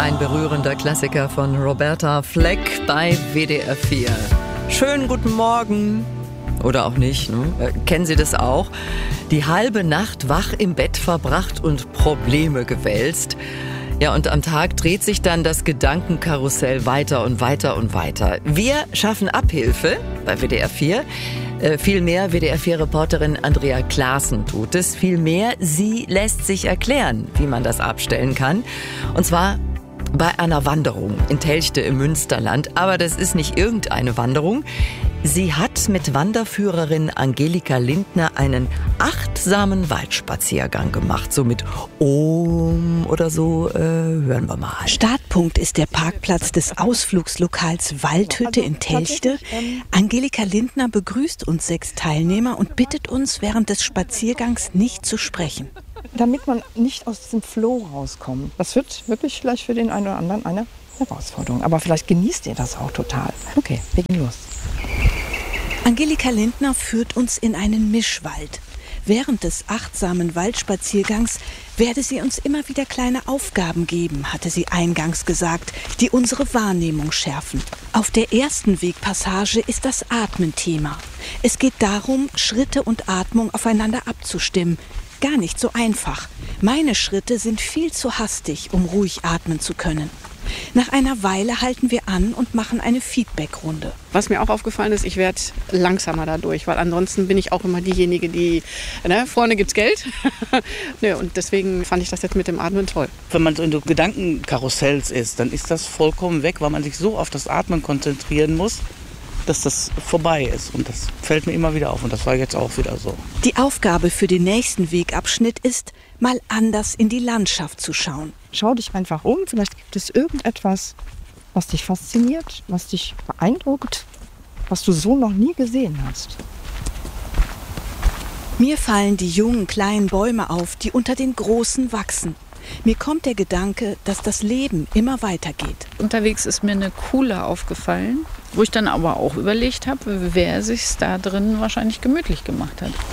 Ein berührender Klassiker von Roberta Fleck bei WDR 4. Schönen guten Morgen. Oder auch nicht, ne? Kennen Sie das auch? Die halbe Nacht wach im Bett verbracht und Probleme gewälzt. Ja, und am Tag dreht sich dann das Gedankenkarussell weiter und weiter und weiter. Wir schaffen Abhilfe bei WDR 4. Vielmehr WDR 4-Reporterin Andrea Klaassen tut es. Vielmehr, sie lässt sich erklären, wie man das abstellen kann. Und zwar bei einer Wanderung in Telchte im Münsterland. Aber das ist nicht irgendeine Wanderung. Sie hat mit Wanderführerin Angelika Lindner einen achtsamen Waldspaziergang gemacht. So mit Om oder so, hören wir mal. Startpunkt ist der Parkplatz des Ausflugslokals Waldhütte in Telchte. Angelika Lindner begrüßt uns 6 Teilnehmer und bittet uns, während des Spaziergangs nicht zu sprechen. Damit man nicht aus diesem Flow rauskommt. Das wird wirklich vielleicht für den einen oder anderen eine Herausforderung. Aber vielleicht genießt ihr das auch total. Okay, wir gehen los. Angelika Lindner führt uns in einen Mischwald. Während des achtsamen Waldspaziergangs werde sie uns immer wieder kleine Aufgaben geben, hatte sie eingangs gesagt, die unsere Wahrnehmung schärfen. Auf der ersten Wegpassage ist das Atmen Thema. Es geht darum, Schritte und Atmung aufeinander abzustimmen. Gar nicht so einfach. Meine Schritte sind viel zu hastig, um ruhig atmen zu können. Nach einer Weile halten wir an und machen eine Feedback-Runde. Was mir auch aufgefallen ist, ich werde langsamer dadurch, weil ansonsten bin ich auch immer diejenige, die, vorne gibt's Geld. Und deswegen fand ich das jetzt mit dem Atmen toll. Wenn man so in so Gedankenkarussells ist, dann ist das vollkommen weg, weil man sich so auf das Atmen konzentrieren muss, dass das vorbei ist. Und das fällt mir immer wieder auf. Und das war jetzt auch wieder so. Die Aufgabe für den nächsten Wegabschnitt ist, mal anders in die Landschaft zu schauen. Schau dich einfach um. Vielleicht gibt es irgendetwas, was dich fasziniert, was dich beeindruckt, was du so noch nie gesehen hast. Mir fallen die jungen kleinen Bäume auf, die unter den großen wachsen. Mir kommt der Gedanke, dass das Leben immer weitergeht. Unterwegs ist mir eine Kuhle aufgefallen, wo ich dann aber auch überlegt habe, wer sich's da drin wahrscheinlich gemütlich gemacht hat.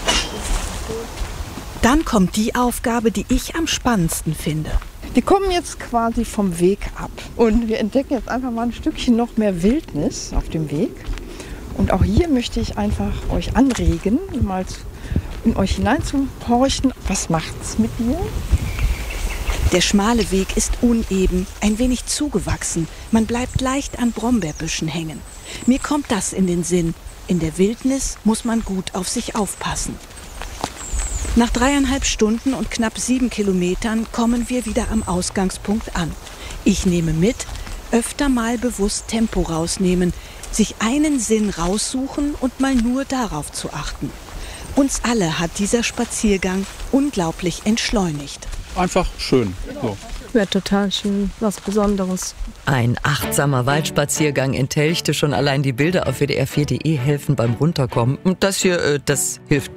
Dann kommt die Aufgabe, die ich am spannendsten finde. Wir kommen jetzt quasi vom Weg ab und wir entdecken jetzt einfach mal ein Stückchen noch mehr Wildnis auf dem Weg. Und auch hier möchte ich einfach euch anregen, mal in euch hineinzuhorchen. Was macht's mit dir? Der schmale Weg ist uneben, ein wenig zugewachsen. Man bleibt leicht an Brombeerbüschen hängen. Mir kommt das in den Sinn. In der Wildnis muss man gut auf sich aufpassen. Nach 3,5 Stunden und knapp 7 Kilometern kommen wir wieder am Ausgangspunkt an. Ich nehme mit, öfter mal bewusst Tempo rausnehmen, sich einen Sinn raussuchen und mal nur darauf zu achten. Uns alle hat dieser Spaziergang unglaublich entschleunigt. Einfach schön. So. Wäre total schön, was Besonderes. Ein achtsamer Waldspaziergang in Telchte. Schon allein die Bilder auf WDR4.de helfen beim Runterkommen. Und das hier, das hilft